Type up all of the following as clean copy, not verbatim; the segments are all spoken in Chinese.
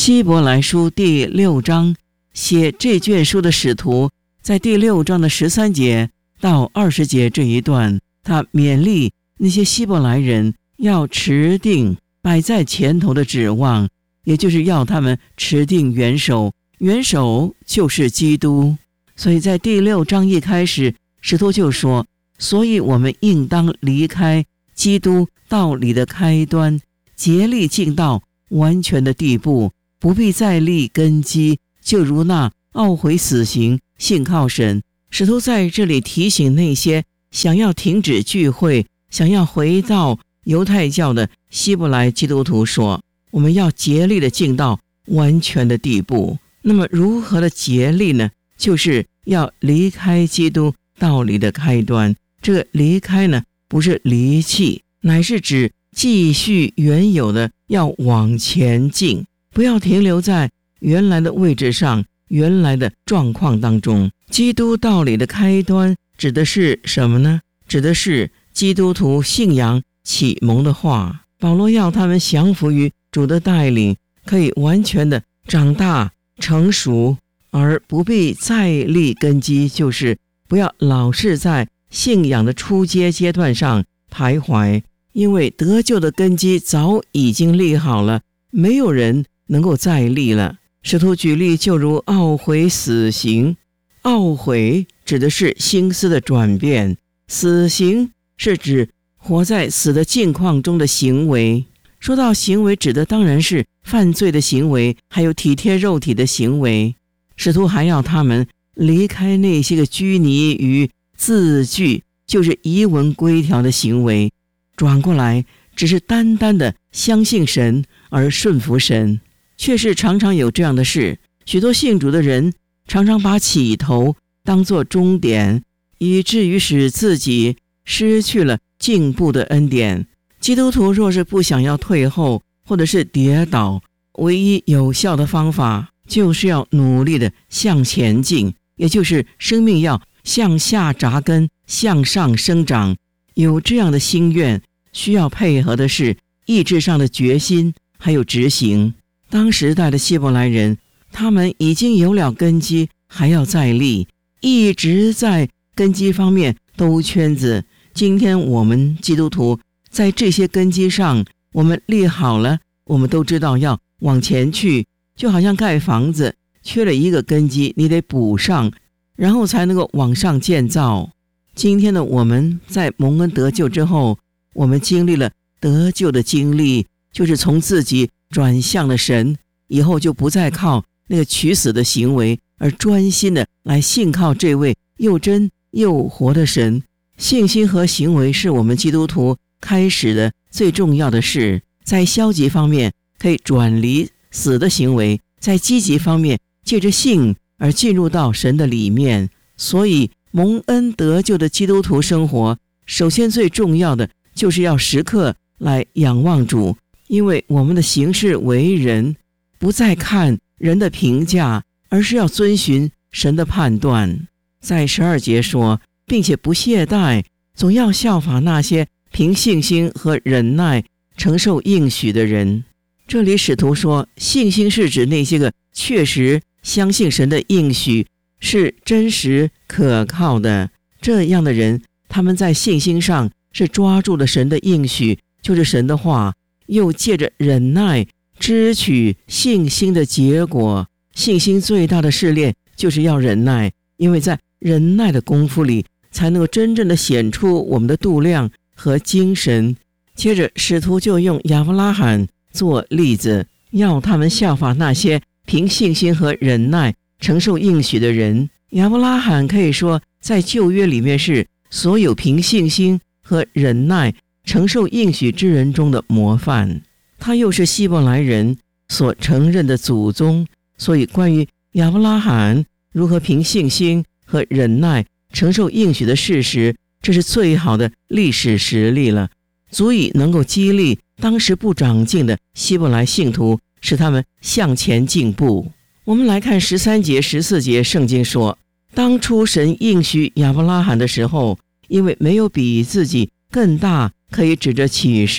希伯来书第6章，写这卷书的使徒在第6章的13节到20节这一段，他勉励那些希伯来人要持定摆在前头的指望，也就是要他们持定元首，元首就是基督。所以在第6章一开始，使徒就说，所以我们应当离开基督道理的开端，竭力进到完全的地步，不必再立根基，就如那懊悔死刑信靠神。使徒在这里提醒那些想要停止聚会，想要回到犹太教的希伯来基督徒说，我们要竭力的进到完全的地步。那么如何的竭力呢？就是要离开基督道理的开端。这个离开呢，不是离弃，乃是指继续原有的，要往前进，不要停留在原来的位置上，原来的状况当中。基督道理的开端指的是什么呢？指的是基督徒信仰启蒙的话。保罗要他们降服于主的带领，可以完全的长大成熟，而不必再立根基，就是不要老是在信仰的初阶段上徘徊，因为得救的根基早已经立好了，没有人能够再立了。使徒举例，就如懊悔死刑，懊悔指的是心思的转变，死刑是指活在死的境况中的行为。说到行为，指的当然是犯罪的行为，还有体贴肉体的行为。使徒还要他们离开那些个拘泥于字句，就是仪文规条的行为，转过来只是单单的相信神而顺服神。确实常常有这样的事，许多信主的人常常把起头当作终点，以至于使自己失去了进步的恩典。基督徒若是不想要退后或者是跌倒，唯一有效的方法就是要努力的向前进，也就是生命要向下扎根，向上生长。有这样的心愿，需要配合的是意志上的决心，还有执行。当时代的希伯来人，他们已经有了根基，还要再立，一直在根基方面兜圈子。今天我们基督徒在这些根基上，我们立好了，我们都知道要往前去，就好像盖房子，缺了一个根基，你得补上，然后才能够往上建造。今天的我们在蒙恩得救之后，我们经历了得救的经历，就是从自己转向了神，以后就不再靠那个取死的行为，而专心的来信靠这位又真又活的神。信心和行为是我们基督徒开始的最重要的事，在消极方面可以转离死的行为，在积极方面借着信而进入到神的里面。所以蒙恩得救的基督徒生活，首先最重要的就是要时刻来仰望主，因为我们的行事为人不再看人的评价，而是要遵循神的判断。在12节说，并且不懈怠，总要效法那些凭信心和忍耐承受应许的人。这里使徒说，信心是指那些个确实相信神的应许是真实可靠的，这样的人，他们在信心上是抓住了神的应许，就是神的话，又借着忍耐支取信心的结果。信心最大的试炼就是要忍耐，因为在忍耐的功夫里，才能够真正的显出我们的度量和精神。接着使徒就用亚伯拉罕做例子，要他们效法那些凭信心和忍耐承受应许的人。亚伯拉罕可以说在旧约里面是所有凭信心和忍耐承受应许之人中的模范，他又是希伯来人所承认的祖宗。所以关于亚伯拉罕如何凭信心和忍耐承受应许的事实，这是最好的历史实例了，足以能够激励当时不长进的希伯来信徒，使他们向前进步。我们来看13节14节，圣经说，当初神应许亚伯拉罕的时候，因为没有比自己更大可以指着启示的，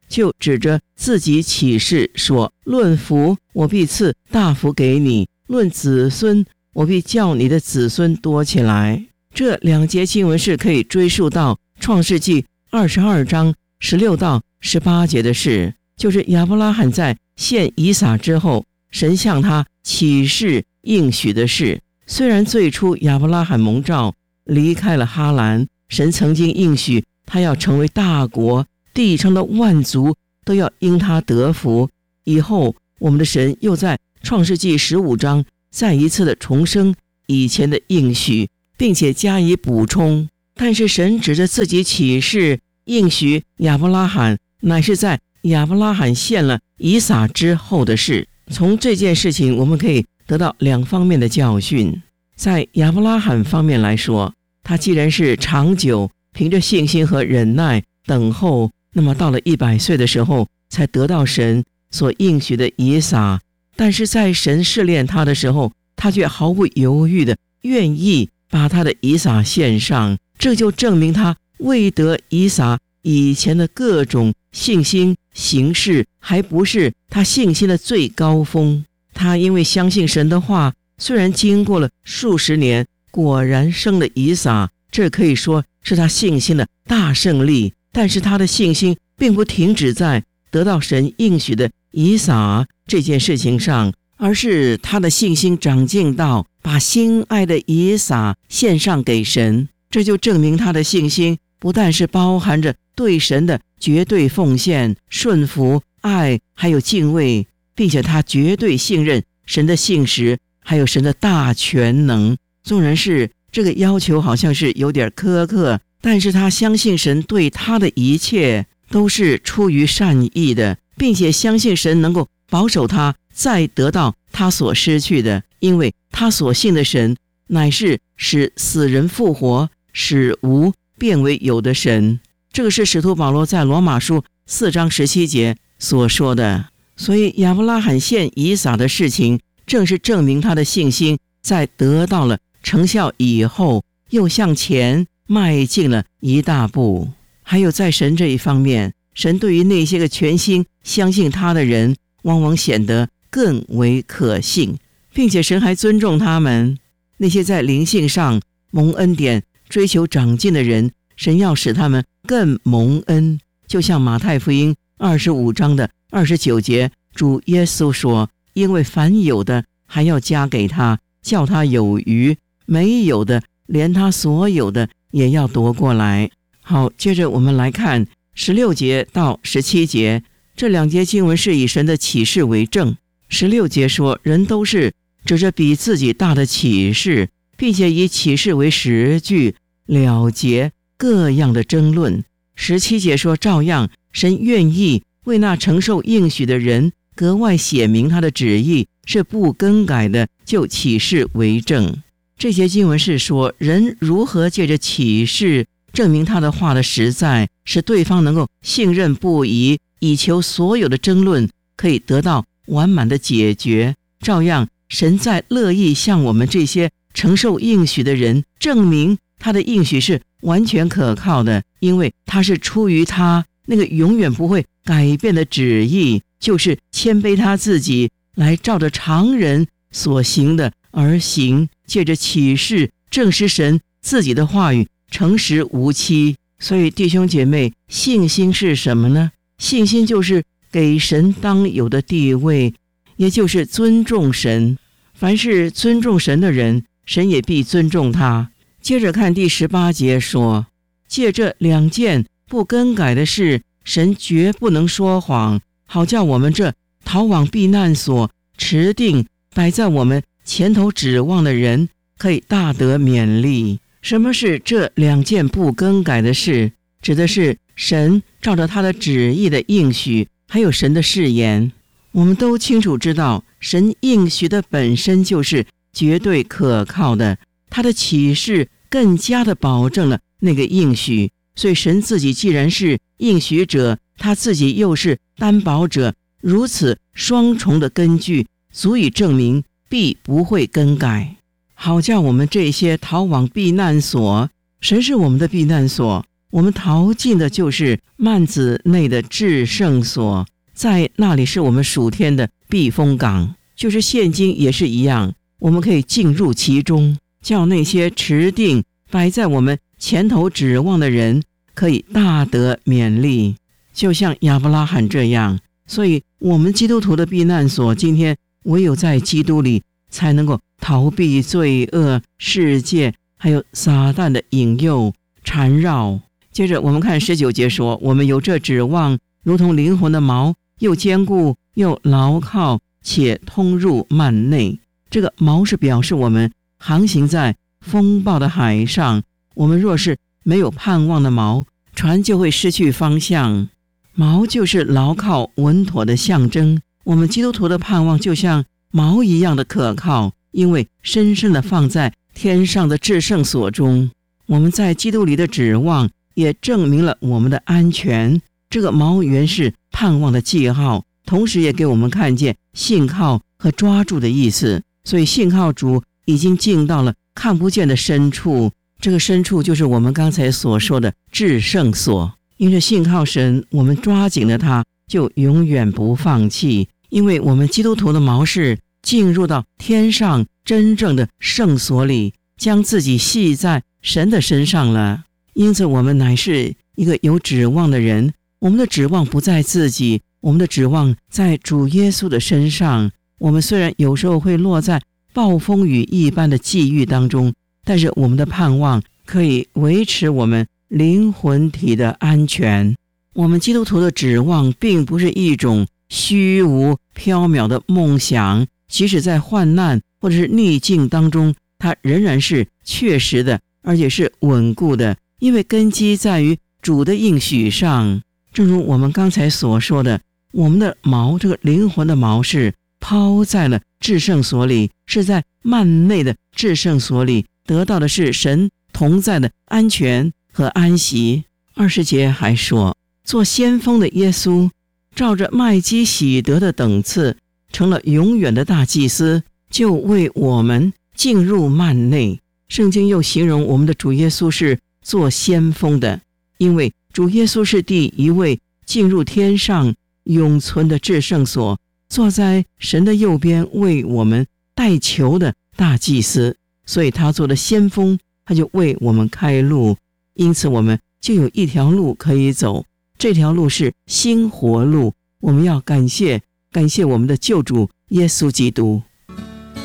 就指着自己起誓说：论福，我必赐大福给你；论子孙，我必叫你的子孙多起来。这两节经文是可以追溯到创世纪22章16到18节的事，就是亚伯拉罕在献以撒之后，神向他起誓应许的事。虽然最初亚伯拉罕蒙召离开了哈兰，神曾经应许他要成为大国，地上的万族都要因他得福。以后我们的神又在创世纪15章再一次的重生以前的应许，并且加以补充。但是神指着自己起誓应许亚伯拉罕，乃是在亚伯拉罕献了以撒之后的事。从这件事情我们可以得到两方面的教训。在亚伯拉罕方面来说，他既然是长久凭着信心和忍耐等候，那么到了100岁的时候才得到神所应许的以撒。但是在神试炼他的时候，他却毫不犹豫的愿意把他的以撒献上，这就证明他未得以撒以前的各种信心行事还不是他信心的最高峰。他因为相信神的话，虽然经过了数十年，果然生了以撒，这可以说是他信心的大胜利。但是他的信心并不停止在得到神应许的以撒这件事情上，而是他的信心长进到把心爱的以撒献上给神。这就证明他的信心不但是包含着对神的绝对奉献、顺服、爱还有敬畏，并且他绝对信任神的信实还有神的大全能。纵然是这个要求好像是有点苛刻，但是他相信神对他的一切都是出于善意的，并且相信神能够保守他再得到他所失去的，因为他所信的神乃是使死人复活、使无变为有的神。这个是使徒保罗在罗马书4章17节所说的。所以亚伯拉罕献以撒的事情，正是证明他的信心在得到了成效以后，又向前迈进了一大步。还有在神这一方面，神对于那些个全心相信他的人，往往显得更为可信，并且神还尊重他们。那些在灵性上蒙恩典、追求长进的人，神要使他们更蒙恩。就像马太福音25章的29节，主耶稣说：因为凡有的还要加给他，叫他有余；没有的，连他所有的也要夺过来。好，接着我们来看16节到17节，这两节经文是以神的启示为证。16节说，人都是指着比自己大的启示，并且以启示为实据，了结各样的争论。17节说，照样神愿意为那承受应许的人格外写明他的旨意，是不更改的，就启示为证。这节经文是说，人如何借着启示证明他的话的实在，使对方能够信任不疑，以求所有的争论可以得到完满的解决。照样神在乐意向我们这些承受应许的人证明他的应许是完全可靠的，因为他是出于他那个永远不会改变的旨意，就是谦卑他自己，来照着常人所行的而行，借着启示证实神自己的话语诚实无欺。所以弟兄姐妹，信心是什么呢？信心就是给神当有的地位，也就是尊重神。凡是尊重神的人，神也必尊重他。接着看第18节说，借这两件不更改的事，神绝不能说谎，好叫我们这逃往避难所、持定摆在我们前头指望的人，可以大得勉励。什么是这两件不更改的事？指的是神照着他的旨意的应许，还有神的誓言。我们都清楚知道，神应许的本身就是绝对可靠的，他的启示更加的保证了那个应许。所以神自己既然是应许者，他自己又是担保者，如此双重的根据足以证明必不会更改，好叫我们这些逃往避难所。神是我们的避难所， 我们逃进的就是幔子内的至圣所，在那里是我们属天的避风港。就是现今也是一样，我们可以进入其中，叫那些持定摆在我们前头指望的人可以大得勉励，就像亚伯拉罕这样。所以我们基督徒的避难所，今天唯有在基督里才能够逃避罪恶、世界还有撒旦的引诱缠绕。接着我们看19节说，我们有这指望，如同灵魂的锚，又坚固又牢靠，且通入幔内。这个锚是表示我们航行在风暴的海上，我们若是没有盼望的锚，船就会失去方向。锚就是牢靠稳妥的象征，我们基督徒的盼望就像锚一样的可靠，因为深深的放在天上的至圣所中。我们在基督里的指望也证明了我们的安全。这个锚原是盼望的记号，同时也给我们看见信靠和抓住的意思。所以信靠主已经进到了看不见的深处，这个深处就是我们刚才所说的至圣所。因着信靠神，我们抓紧了它，就永远不放弃。因为我们基督徒的锚是进入到天上真正的圣所里，将自己系在神的身上了。因此我们乃是一个有指望的人，我们的指望不在自己，我们的指望在主耶稣的身上。我们虽然有时候会落在暴风雨一般的际遇当中，但是我们的盼望可以维持我们灵魂体的安全。我们基督徒的指望并不是一种虚无缥缈的梦想，即使在患难或者是逆境当中，它仍然是确实的，而且是稳固的，因为根基在于主的应许上。正如我们刚才所说的，我们的锚，这个灵魂的锚是抛在了至圣所里，是在幔内的至圣所里，得到的是神同在的安全和安息。20节还说，做先锋的耶稣照着麦基洗德的等次，成了永远的大祭司，就为我们进入幔内。圣经又形容我们的主耶稣是做先锋的，因为主耶稣是第一位进入天上永存的至圣所，坐在神的右边为我们代求的大祭司，所以他做的先锋，他就为我们开路。因此我们就有一条路可以走，这条路是新活路。我们要感谢我们的救主耶稣基督。